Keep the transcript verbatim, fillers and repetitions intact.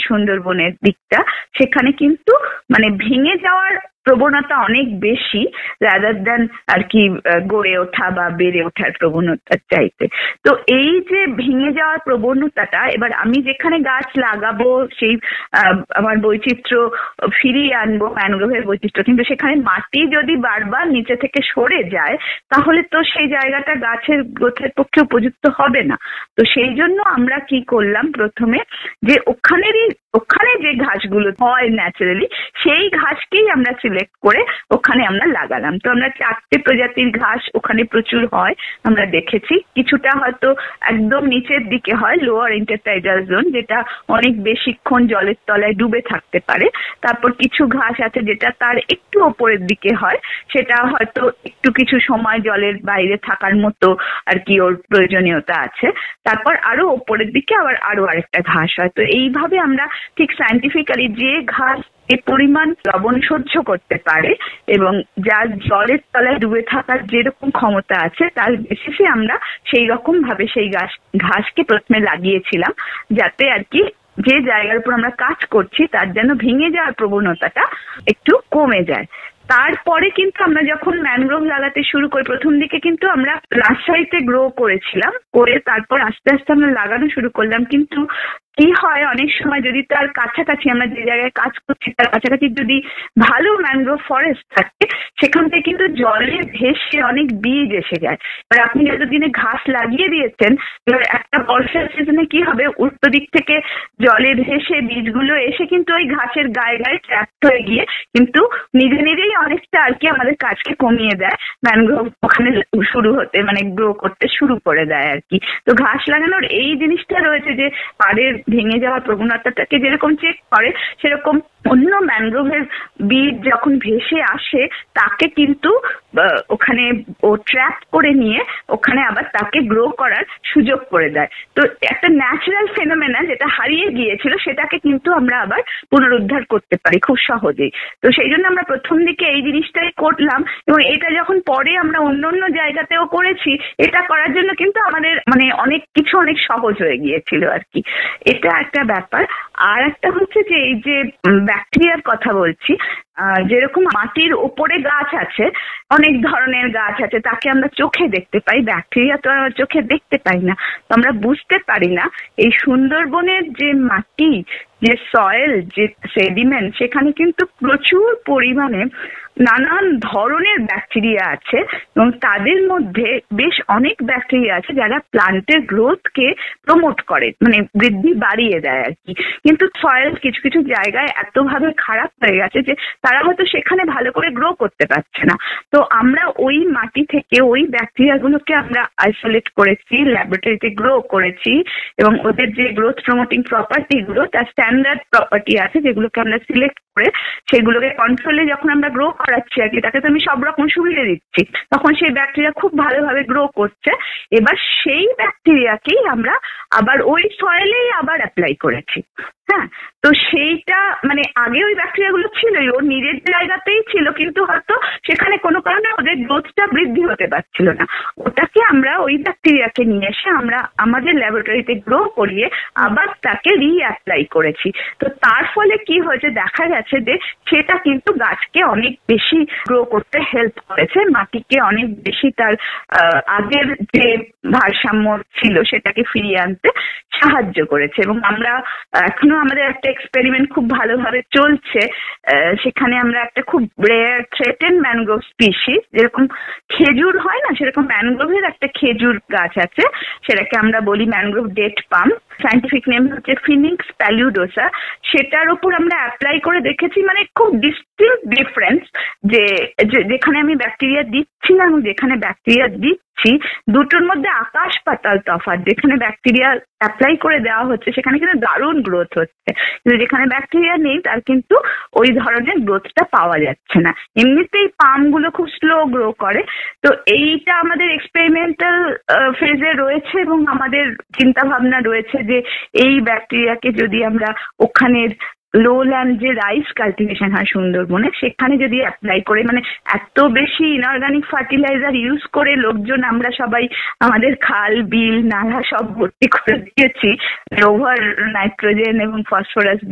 সুন্দরবনের দিকটা, সেখানে কিন্তু মানে ভেঙে যাওয়ার প্রবণতা অনেক বেশি রাদার দ্যান আর কি গড়ে ওঠা বা বেড়ে ওঠার প্রবণতার চাইতে। তো এই যে ভেঙে যাওয়ার প্রবণতাটা, এবার আমি যেখানে গাছ লাগাবো সেই আমার বৈচিত্র্য ফিরিয়ে আনবো, ম্যানগ্রোভের বৈচিত্র্য, কিন্তু সেখানে মাটি যদি বারবার নিচে থেকে সরে যায় তাহলে তো সেই জায়গাটা গাছের গ্রোথের পক্ষে উপযুক্ত হবে না। তো সেই জন্য আমরা কি করলাম, প্রথমে যে ওখানেরই ওখানে যে ঘাসগুলো হয় ন্যাচারালি সেই ঘাসকেই আমরা সিলেক্ট করে ওখানে আমরা লাগালাম। তো আমরা চারটে প্রজাতির ঘাস ওখানে প্রচুর হয় আমরা দেখেছি। কিছুটা হয়তো একদম নিচের দিকে হয়, লোয়ার ইন্টারটাইডাল জোন, যেটা অনেক বেশিক্ষণ জলের তলায় ডুবে থাকতে পারে। তারপর কিছু ঘাস আছে যেটা তার একটু ওপরের দিকে হয়, সেটা হয়তো একটু কিছু সময় জলের বাইরে থাকার মতো আর কি ওর প্রয়োজনীয়তা আছে। তারপর আরো ওপরের দিকে আবার আরো আরেকটা ঘাস হয়। তো এইভাবে আমরা ঠিক সায়েন্টিফিক্যালি যে ঘাস এই পরিমাণ লবণ সহ্য করতে পারে এবং যার জলের তলায় ডুবে থাকার যেরকম ক্ষমতা আছে তার বেসিসে আমরা সেই রকম ভাবে সেই ঘাস ঘাসকে প্রথমে লাগিয়েছিলাম, যাতে আর কি যে জায়গার উপর আমরা কাজ করছি তার যেন ভেঙে যাওয়ার প্রবণতাটা একটু কমে যায়। তারপরে কিন্তু আমরা যখন ম্যানগ্রোভ লাগাতে শুরু করি, প্রথম দিকে কিন্তু আমরা নার্সারিতে গ্রো করেছিলাম, করে তারপর আস্তে আস্তে আমরা লাগানো শুরু করলাম। কিন্তু কি হয়, অনেক সময় যদি তার কাছাকাছি আমরা যে জায়গায় কাজ করছি তার কাছাকাছি যদি ভালো ম্যানগ্রোভ ফরেস্ট থাকে, সেখান থেকে কিন্তু জলে ভেসে অনেক বীজ এসে যায়। এবার আপনি যতদিনে ঘাস লাগিয়ে দিয়েছেন, এবার একটা বর্ষার সিজনে কি হবে, উল্টো দিক থেকে জলে ভেসে বীজগুলো এসে কিন্তু ওই ঘাসের গায়ে গায়ে ট্র্যাপ হয়ে গিয়ে কিন্তু নিজে নিজেই অনেকটা আর কি আমাদের কাজকে কমিয়ে দেয়, ম্যানগ্রোভ ওখানে শুরু হতে মানে গ্রো করতে শুরু করে দেয় আর কি। তো ঘাস লাগানোর এই জিনিসটা রয়েছে যে পাড়ের ভেঙে যাওয়ার প্রবণতাটাকে যেরকম চেক করে, সেরকম অন্য ম্যানগ্রোভের বীজ যখন ভেসে আসে তাকে কিন্তু ওখানে ও ট্র্যাপ করে নিয়ে ওখানে আবার তাকে গ্রো করার সুযোগ করে দেয়। তো একটা ন্যাচারাল ফেনোমেনা যেটা হারিয়ে গিয়েছিল সেটাকে কিন্তু আমরা আবার পুনরুদ্ধার করতে পারি খুব সহজেই। তো সেই জন্য আমরা প্রথম দিকে এই জিনিসটাই করলাম, এবং এটা যখন পরে আমরা অন্য অন্য জায়গাতেও করেছি, এটা করার জন্য কিন্তু আমাদের মানে অনেক কিছু অনেক সহজ হয়ে গিয়েছিল আর কি। এটা একটা ব্যাপার। আর একটা হচ্ছে যে এই যে ব্যাকটেরিয়ার কথা বলছি, যেরকম মাটির ওপরে গাছ আছে, অনেক ধরনের গাছ আছে, তাকে আমরা চোখে দেখতে পাই, ব্যাকটেরিয়া তো আমরা চোখে দেখতে পাই না, তো আমরা বুঝতে পারি না। এই সুন্দরবনের যে মাটি, যে সয়েল, যে সেডিমেন্ট, সেখানে কিন্তু প্রচুর পরিমাণে নানান ধরনের ব্যাকটেরিয়া আছে, এবং তাদের মধ্যে বেশ অনেক ব্যাকটেরিয়া আছে যারা প্লান্টের গ্রোথকে প্রমোট করে, মানে বৃদ্ধি বাড়িয়ে দেয় আর কি। কিন্তু সয়েল কিছু কিছু জায়গায় এতভাবে খারাপ হয়ে গেছে যে তারা হয়তো সেখানে ভালো করে গ্রো করতে পারছে না। তো আমরা ওই মাটি থেকে ওই ব্যাকটেরিয়াগুলোকে আমরা আইসোলেট করেছি, ল্যাবরেটরিতে গ্রো করেছি, এবং ওদের যে গ্রোথ প্রমোটিং প্রপার্টি গুলো, তার স্ট্যান্ডার্ড প্রপার্টি আছে যেগুলোকে আমরা সিলেক্ট করে সেগুলোকে কন্ট্রোলে যখন আমরা গ্রো করাচ্ছি আর কি, তাকে তো আমি সব রকম সুবিধা দিচ্ছি, তখন সেই ব্যাকটেরিয়া খুব ভালোভাবে গ্রো করছে। এবার সেই ব্যাকটেরিয়াকেই আমরা আবার ওই সয়েলেই আবার অ্যাপ্লাই করেছি। হ্যাঁ, তো সেইটা মানে আগে ওই ব্যাকটেরিয়াগুলো ছিলই, ওর নিজের জায়গাতেই ছিল, কিন্তু হয়তো সেখানে কোনো কারণে ওদের গ্রোথটা বৃদ্ধি হতে পারছিল না। ওটাকে আমরা ওই ব্যাকটেরিয়াকে নিয়ে এসে আমরা আমাদের ল্যাবরেটরিতে গ্রো করিয়ে আবার তাকে রিঅ্যাপ্লাই করেছি। তো তার ফলে কি হয়েছে, দেখা গেছে যে সেটা কিন্তু গাছকে অনেক বেশি গ্রো করতে হেল্প করেছে, মাটিকে অনেক বেশি তার আগের যে ভারসাম্য ছিল সেটাকে ফিরিয়ে আনতে সাহায্য করেছে। এবং আমরা এখনো আমাদের একটা এক্সপেরিমেন্ট খুব ভালোভাবে চলছে, সেখানে আমরা একটা খুব রেয়ার থ্রেটেন ম্যানগ্রোভ স্পিসিস, যেরকম খেজুর হয় না সেরকম ম্যানগ্রোভের একটা খেজুর গাছ আছে, সেটাকে আমরা বলি ম্যানগ্রোভ ডেট পাম, সায়েন্টিফিক নেম হচ্ছে ফিনিক্স প্যালিউডোসা। সেটার উপর আমরা অ্যাপ্লাই করে দেখেছি, মানে খুব ডিস্টিংক্ট ডিফারেন্স, যে যেখানে আমি ব্যাকটেরিয়া দিচ্ছিলাম যেখানে ব্যাকটেরিয়া দিচ্ছি দুটোর মধ্যে আকাশ পাতাল তফাৎ। যেখানে ব্যাকটেরিয়া অ্যাপ্লাই করে দেওয়া হচ্ছে সেখানে কিন্তু দারুণ গ্রোথ হচ্ছে, কিন্তু যেখানে ব্যাকটেরিয়া নেই তার কিন্তু ওই ধরনের গ্রোথটা পাওয়া যাচ্ছে না। এমনিতেই পামগুলো খুব স্লো গ্রো করে। তো এইটা আমাদের এক্সপেরিমেন্টাল ফেজে রয়েছে, এবং আমাদের চিন্তা ভাবনা রয়েছে যে এই ব্যাকটেরিয়াকে যদি আমরা ওখানের লোল্যান্ড যে রাইস কাল্টিভেশন হয় সুন্দরবনে, সেখানে যদি অ্যাপ্লাই করে, মানে এত বেশি ইনঅর্গানিক ফার্টিলাইজার ইউজ করে লোকজন আমরা সবাই আমাদের খাল বিল নালা সব ভর্তি করে দিয়েছি ওভার নাইট্রোজেন এবং ফসফরাস